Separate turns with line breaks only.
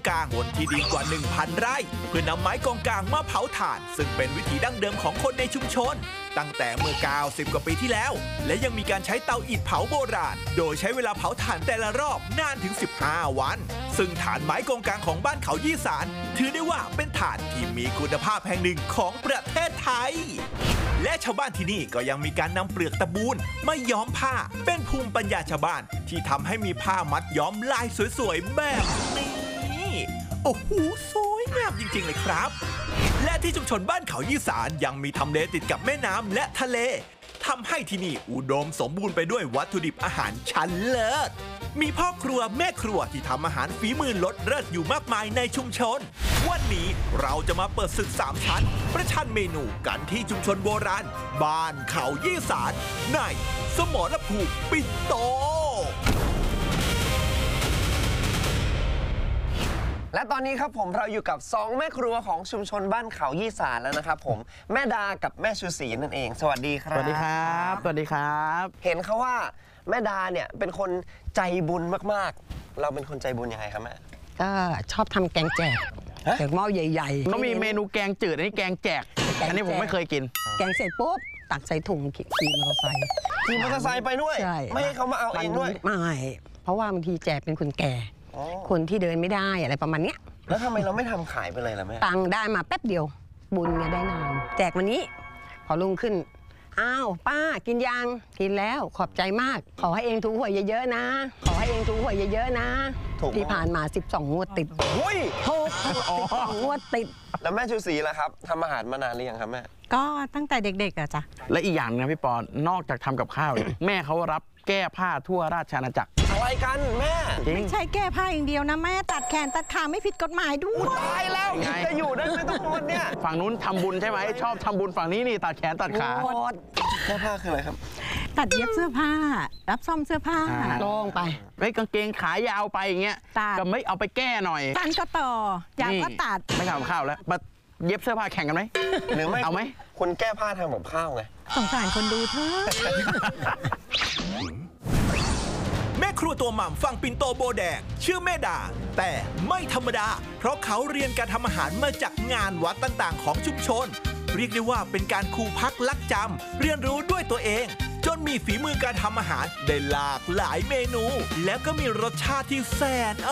กางบนที่ดินกว่า 1,000 ไร่เพื่อนำไม้กองกางมาเผาถ่านซึ่งเป็นวิถีดั้งเดิมของคนในชุมชนตั้งแต่เมื่อ90 กว่าปีที่แล้วและยังมีการใช้เตาอิฐเผาโบราณโดยใช้เวลาเผาถ่านแต่ละรอบนานถึง 15 วันซึ่งถ่านไม้กองกางของบ้านเขายี่สานถือได้ว่าเป็นถ่านที่มีคุณภาพแห่งหนึ่งของประเทศไทยและชาวบ้านที่นี่ก็ยังมีการนำเปลือกตะบูนมาย้อมผ้าเป็นภูมิปัญญาชาวบ้านที่ทำให้มีผ้ามัดย้อมลายสวยๆแบบนี้โอ้โหสวยงามจริงๆเลยครับและที่ชุมชนบ้านเขายี่สานยังมีทำเลติดกับแม่น้ำและทะเลทำให้ที่นี่อุดมสมบูรณ์ไปด้วยวัตถุดิบอาหารชั้นเลิศมีพ่อครัวแม่ครัวที่ทำอาหารฝีมือรสเลิศอยู่มากมายในชุมชนวันนี้เราจะมาเปิดศึก3ชั้นประชันเมนูกันที่ชุมชนโบราณบ้านเขายี่สานในสมรภูมิปิ่นโต
และตอนนี้ครับผมเราอยู่กับ2แม่ครัวของชุมชนบ้านเขายี่สานแล้วนะครับผมแม่ดากับแม่ชูศรีนั่นเองสวัสดีครับ
สวัสดีครับสวัสดีครับ
เห็นเขาว่าแม่ดาเนี่ยเป็นคนใจบุญมากๆเราเป็นคนใจบุญยังไงครับแม่
ก็ชอบทำแกงแจกแจกหม้อใหญ่ๆ
เขามีเมนูแกงจืดอันนี้แกงแจกอันนี้ผมไม่เคยกิน
แกงเสร็จปุ๊บตักใส่ถุงขี่มอเตอร์ไซค์
ไปด้วย
ใช่
ไม่ให้เขามาเอาเองด้วย
ไม่เพราะว่าบางทีแจกเป็นคนแก่คนที่เดินไม่ได้อะไรประมาณเนี้ย
แล้วทำไมเราไม่ทำขายไปเลยล่ะแม่
ตังได้มาแป๊บเดียวบุญเนี่ยได้นานแจกวันนี้พอลุงขึ้นอ้าวป้ากินยังกินแล้วขอบใจมากขอให้เองถูกหวยเยอะๆนะขอให้เองถูกหวยเยอะๆนะที่ผ่านมา12 งวดติดถูก12 งวดติด
แล้วแม่ชูศรีล่ะครับทำอาหารมานานหรือยังครับแม่
ก็ตั้งแต่เด็กๆอะจ้ะ
และอีกอย่างนะพี่ปอนอกจากทำกับข้าว แม่เขารับแก้ผ้าทั่วราชอาณาจักร
อะไรกันแม่
ไม่ใช่แก้ผ้าอย่างเดียวนะแม่ตัดแขนตัดขาไม่ผิดกฎหมายด้วย
ตายแล้วจะอยู่ได้ไหมทุกคนเนี่ย
ฝั่งนู้นทำบุญใช่ไหมชอบทำบุญฝั่งนี้นี่ตัดแขนตัดขา
แก้ผ้าคืออะไรครับ
ตัดเย็บเสื้อผ้ารับซ่อมเสื้อผ้า
ลงไป
กางเกงขายาวไปอย่างเงี้ยก็ไม่เอาไปแก้หน่อย
ตันก็ต่อยาวก็ตัด
ไม่ทำข้าวแล้วมาเย็บเสื้อผ้าแข่งกันไหม
หรือไม่
เอาไหม
คนแก้ผ้าทำกับข้าวไง
สงสารคนดูเถอะ
แม่ครัวตัวหม่ำฝั่งปิ่นโตโบแดงชื่อแม่ดาแต่ไม่ธรรมดาเพราะเขาเรียนการทำอาหารมาจากงานวัดต่างๆของชุมชนเรียกได้ว่าเป็นการครูพักลักจำเรียนรู้ด้วยตัวเองจนมีฝีมือการทำอาหารได้หลากหลายเมนูแล้วก็มีรสชาติที่แสน